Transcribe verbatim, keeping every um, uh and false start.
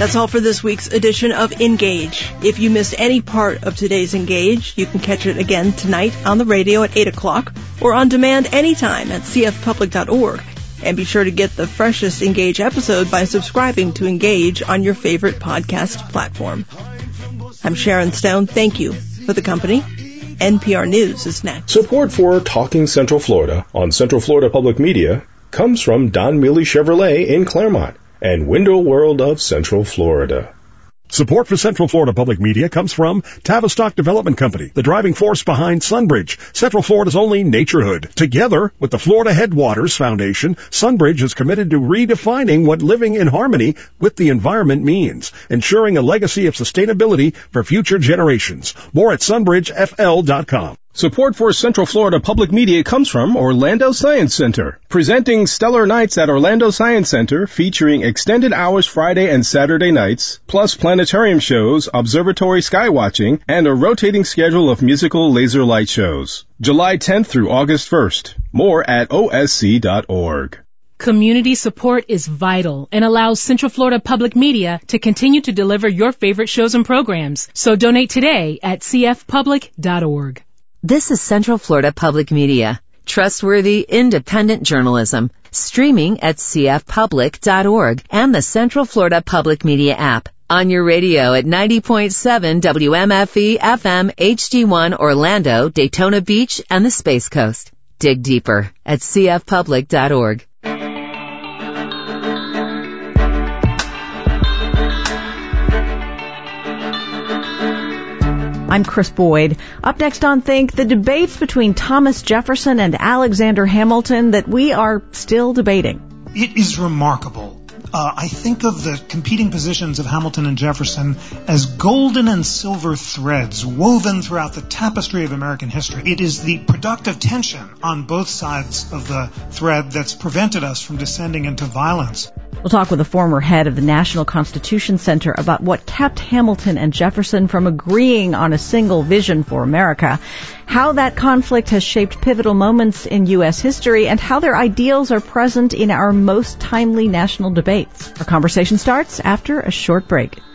That's all for this week's edition of Engage. If you missed any part of today's Engage, you can catch it again tonight on the radio at eight o'clock or on demand anytime at c f public dot org. And be sure to get the freshest Engage episode by subscribing to Engage on your favorite podcast platform. I'm Sharon Stone. Thank you for the company. N P R News is next. Support for Talking Central Florida on Central Florida Public Media comes from Don Mealy Chevrolet in Claremont and Window World of Central Florida. Support for Central Florida Public Media comes from Tavistock Development Company, the driving force behind Sunbridge, Central Florida's only naturehood. Together with the Florida Headwaters Foundation, Sunbridge is committed to redefining what living in harmony with the environment means, ensuring a legacy of sustainability for future generations. More at sunbridge f l dot com. Support for Central Florida Public Media comes from Orlando Science Center, presenting Stellar Nights at Orlando Science Center, featuring extended hours Friday and Saturday nights, plus planetarium shows, observatory skywatching, and a rotating schedule of musical laser light shows. July tenth through August first. More at o s c dot org. Community support is vital and allows Central Florida Public Media to continue to deliver your favorite shows and programs. So donate today at c f public dot org. This is Central Florida Public Media, trustworthy, independent journalism, streaming at c f public dot org and the Central Florida Public Media app. On your radio at ninety point seven W M F E F M H D one Orlando, Daytona Beach, and the Space Coast. Dig deeper at c f public dot org. I'm Chris Boyd. Up next on Think, the debates between Thomas Jefferson and Alexander Hamilton that we are still debating. It is remarkable. Uh, I think of the competing positions of Hamilton and Jefferson as golden and silver threads woven throughout the tapestry of American history. It is the productive tension on both sides of the thread that's prevented us from descending into violence. We'll talk with a former head of the National Constitution Center about what kept Hamilton and Jefferson from agreeing on a single vision for America, how that conflict has shaped pivotal moments in U S history, and how their ideals are present in our most timely national debates. Our conversation starts after a short break.